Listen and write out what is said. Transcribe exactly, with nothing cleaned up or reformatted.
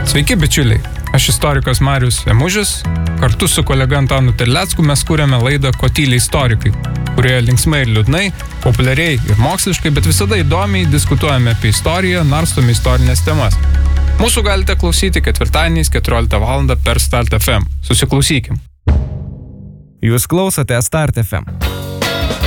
Sveiki, bičiuliai. Aš istorikas Marius Emužis. Kartu su kolega Antanu Terlecku mes kūrėme laidą Ko tyli istorikai, kurioje linksmai ir liūdnai, populiariai ir moksliškai, bet visada įdomiai diskutuojame apie istoriją, narstome istorinės temas. Mūsų galite klausyti ketvirtadieniais keturioliktą valandą per Start F M. Susiklausykim. Jūs klausote Start F M.